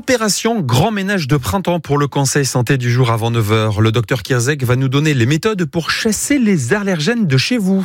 Opération Grand Ménage de Printemps pour le Conseil Santé du jour avant 9h. Le docteur Kierzek va nous donner les méthodes pour chasser les allergènes de chez vous.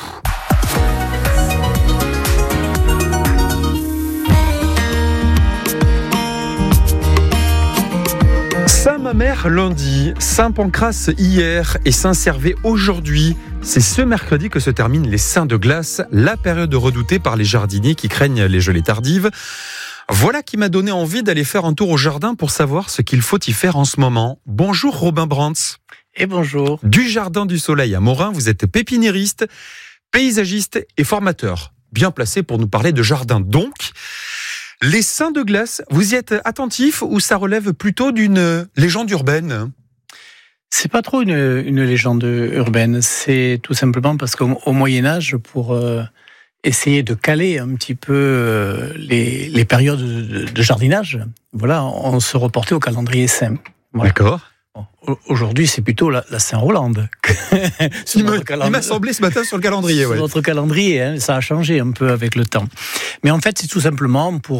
Saint-Mamère lundi, Saint-Pancrace hier et Saint-Servais aujourd'hui. C'est ce mercredi que se terminent les Saints de glace, la période redoutée par les jardiniers qui craignent les gelées tardives. Voilà qui m'a donné envie d'aller faire un tour au jardin pour savoir ce qu'il faut y faire en ce moment. Bonjour Robin Brantz. Et bonjour. Du Jardin du Soleil à Morin, vous êtes pépiniériste, paysagiste et formateur. Bien placé pour nous parler de jardin donc. Les Saints de glace, vous y êtes attentif ou ça relève plutôt d'une légende urbaine ? C'est pas trop une légende urbaine, c'est tout simplement parce qu'au Moyen-Âge, pour essayer de caler un petit peu les périodes de jardinage, voilà, on se reportait au calendrier saint. Voilà. D'accord. Aujourd'hui, c'est plutôt la Saint-Rolande. Il m'a semblé ce matin sur le calendrier. Ouais. Notre calendrier, hein, ça a changé un peu avec le temps. Mais en fait, c'est tout simplement pour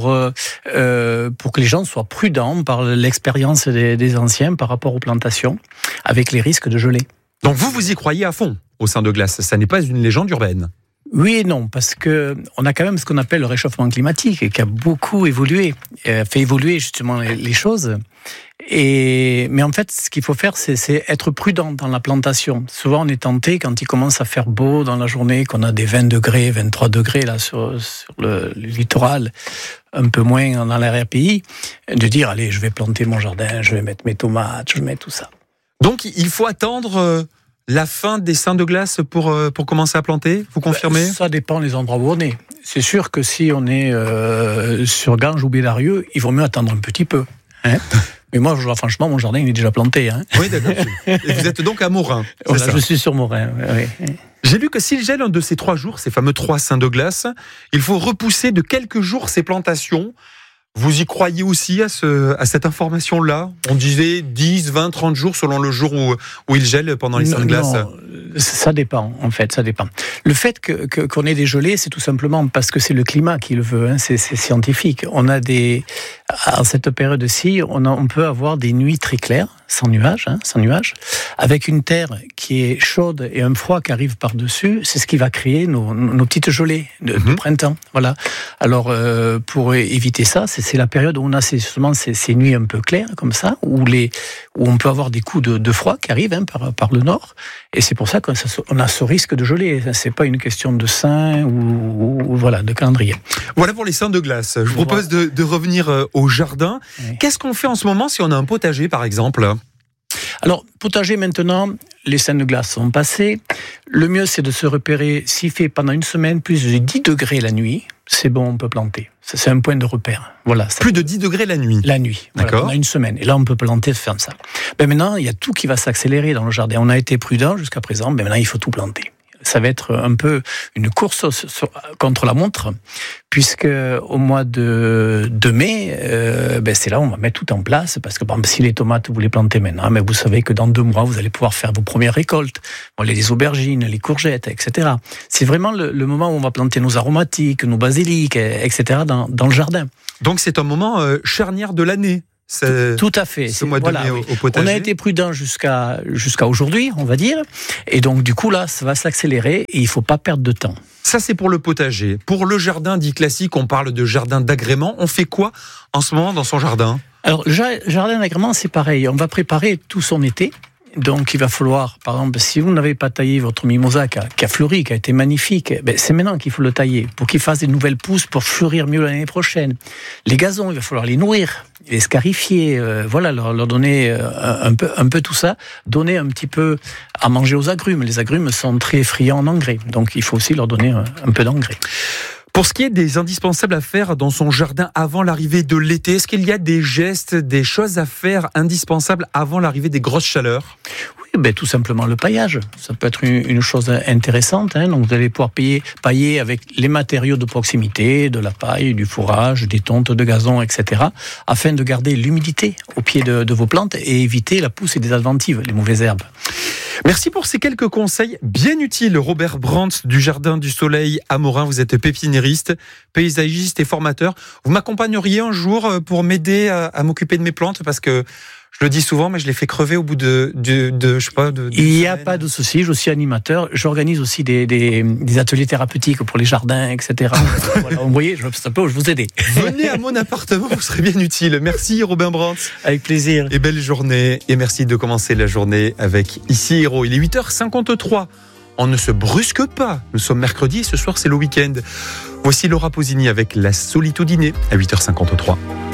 que les gens soient prudents par l'expérience des anciens par rapport aux plantations, avec les risques de gelée. Donc vous y croyez à fond au Saint de glace, ça n'est pas une légende urbaine ? Oui et non, parce que on a quand même ce qu'on appelle le réchauffement climatique et qui a beaucoup évolué, fait évoluer justement les choses. Mais en fait, ce qu'il faut faire, c'est être prudent dans la plantation. Souvent, on est tenté, quand il commence à faire beau dans la journée, qu'on a des 20 degrés, 23 degrés là sur le littoral, un peu moins dans l'arrière-pays, de dire, allez, je vais planter mon jardin, je vais mettre mes tomates, je vais mettre tout ça. Donc, il faut attendre la fin des Saints de glace pour commencer à planter, vous confirmez ? Ça dépend des endroits où on est. C'est sûr que si on est sur Ganges ou Bédarieux, il vaut mieux attendre un petit peu. Hein. Mais moi, franchement, mon jardin il est déjà planté. Hein. Oui, d'accord. Et vous êtes donc à Morin. Voilà, je suis sur Morin. Oui. J'ai lu que s'il gèle un de ces 3 jours, ces fameux 3 Saints de glace, il faut repousser de quelques jours ces plantations. Vous y croyez aussi à cette information-là ? On disait 10, 20, 30 jours selon le jour où il gèle pendant les Saints de glace. Non, ça dépend, en fait, ça dépend. Le fait qu'on ait des gelées, c'est tout simplement parce que c'est le climat qui le veut, hein, c'est scientifique. À cette période-ci, on peut avoir des nuits très claires, sans nuages, avec une terre qui est chaude et un froid qui arrive par-dessus, c'est ce qui va créer nos petites gelées de printemps. Voilà. Alors, pour éviter ça, c'est la période où on a justement ces nuits un peu claires, comme ça, où on peut avoir des coups de froid qui arrivent par le nord, et c'est pour ça qu'on a ce risque de gelée. C'est pas une question de saint ou voilà, de calendrier. Voilà pour les Saints de glace. Je vous propose de revenir au jardin. Oui. Qu'est-ce qu'on fait en ce moment si on a un potager, par exemple ? Alors, potager maintenant, les Saints de glace sont passés. Le mieux, c'est de se repérer. S'il fait pendant une semaine plus de 10 degrés la nuit, c'est bon, on peut planter. Ça, c'est un point de repère. Voilà. Plus de 10 degrés la nuit ? La nuit, d'accord. Voilà, pendant une semaine. Et là, on peut planter, faire ça. Maintenant, il y a tout qui va s'accélérer dans le jardin. On a été prudent jusqu'à présent, mais maintenant, il faut tout planter. Ça va être un peu une course contre la montre, puisque au mois de mai, c'est là où on va mettre tout en place, parce que par exemple, si les tomates vous les plantez maintenant, mais vous savez que dans 2 mois vous allez pouvoir faire vos premières récoltes, les aubergines, les courgettes, etc. C'est vraiment le moment où on va planter nos aromatiques, nos basiliques, etc. dans le jardin. Donc c'est un moment charnière de l'année. Tout à fait. Ce mois de mai au potager. On a été prudent jusqu'à aujourd'hui, on va dire. Et donc, du coup, là, ça va s'accélérer et il ne faut pas perdre de temps. Ça, c'est pour le potager. Pour le jardin dit classique, on parle de jardin d'agrément. On fait quoi en ce moment dans son jardin ? Alors, le jardin d'agrément, c'est pareil. On va préparer tout son été. Donc, il va falloir, par exemple, si vous n'avez pas taillé votre mimosa qui a fleuri, qui a été magnifique, c'est maintenant qu'il faut le tailler pour qu'il fasse des nouvelles pousses pour fleurir mieux l'année prochaine. Les gazons, il va falloir les nourrir, les scarifier, leur donner un peu tout ça, donner un petit peu à manger aux agrumes. Les agrumes sont très friands en engrais, donc il faut aussi leur donner un peu d'engrais. Pour ce qui est des indispensables à faire dans son jardin avant l'arrivée de l'été, est-ce qu'il y a des gestes, des choses à faire indispensables avant l'arrivée des grosses chaleurs ? Tout simplement le paillage. Ça peut être une chose intéressante. Donc vous allez pouvoir pailler avec les matériaux de proximité, de la paille, du fourrage, des tontes de gazon, etc., afin de garder l'humidité au pied de vos plantes et éviter la poussée des adventives, les mauvaises herbes. Merci pour ces quelques conseils bien utiles. Robert Brandt du Jardin du Soleil à Morin. Vous êtes pépiniériste, paysagiste et formateur. Vous m'accompagneriez un jour pour m'aider à m'occuper de mes plantes, parce que je le dis souvent, mais je les fais crever au bout de je sais pas. Il n'y a pas de souci, je suis animateur. J'organise aussi des ateliers thérapeutiques pour les jardins, etc. Voilà, vous voyez, ça peut vous aider. Venez à mon appartement, vous serez bien utile. Merci Robin Brandt. Avec plaisir. Et belle journée. Et merci de commencer la journée avec Ici Héros. Il est 8h53. On ne se brusque pas. Nous sommes mercredi et ce soir c'est le week-end. Voici Laura Pausini avec La Solitudine à 8h53.